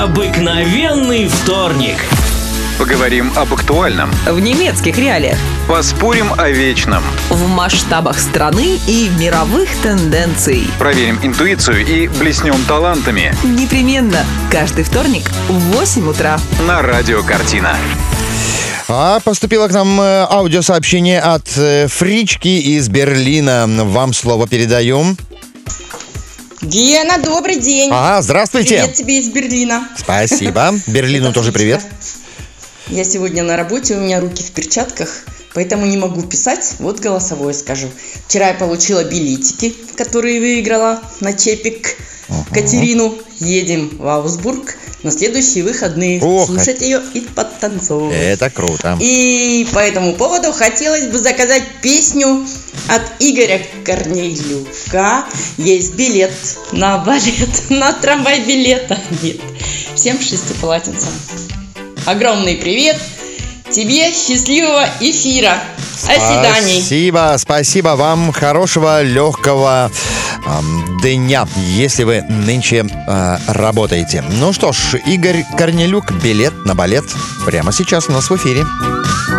Обыкновенный вторник. Поговорим об актуальном. В немецких реалиях. Поспорим о вечном. В масштабах страны и мировых тенденций. Проверим интуицию и блеснем талантами. Непременно. Каждый вторник в 8 утра. На радио «Картина». Поступило к нам аудиосообщение от Фрички из Берлина. Вам слово передаем. Гена, добрый день. Здравствуйте. Привет тебе из Берлина. Спасибо. Берлину Это тоже Фричка. привет. Я сегодня на работе, у меня руки в перчатках, поэтому не могу писать. Вот голосовое скажу. Вчера я получила билетики, которые выиграла на чепик Катерину. Едем в Аусбург на следующие выходные. Слушать ее и подтанцовывать. Это круто. И по этому поводу хотелось бы заказать песню от Игоря Корнеюка. Есть билет на балет, на трамвай билета нет. Всем шестиполатинцам огромный привет. Тебе счастливого эфира. Оседаний. Спасибо вам. Хорошего, легкого дня, если вы нынче работаете. Ну что ж, Игорь Корнелюк, билет на балет прямо сейчас у нас в эфире.